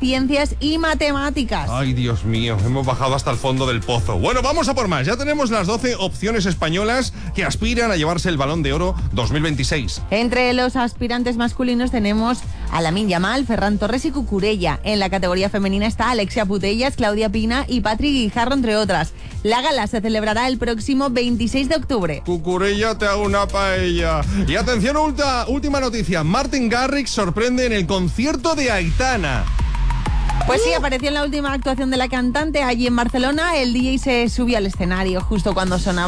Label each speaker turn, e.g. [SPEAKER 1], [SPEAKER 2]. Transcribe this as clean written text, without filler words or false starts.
[SPEAKER 1] ciencias y matemáticas.
[SPEAKER 2] Ay, Dios mío, hemos bajado hasta el fondo del pozo. Bueno, vamos a por más. Ya tenemos las 12 opciones españolas que aspiran a llevarse el Balón de Oro 2026.
[SPEAKER 1] Entre los aspirantes masculinos tenemos a Lamine Yamal, Ferran Torres y Cucurella. En la categoría femenina está Alexia Putellas, Claudia Pina y Patrick Guijarro, entre otras. La gala se celebrará el próximo 26 de octubre.
[SPEAKER 2] Cucurella, te hago una paella. Y atención, última noticia. Martin Garrix sorprende en el concierto de Aitana.
[SPEAKER 1] Pues sí, apareció en la última actuación de la cantante allí en Barcelona. El DJ se subió al escenario justo cuando sonaba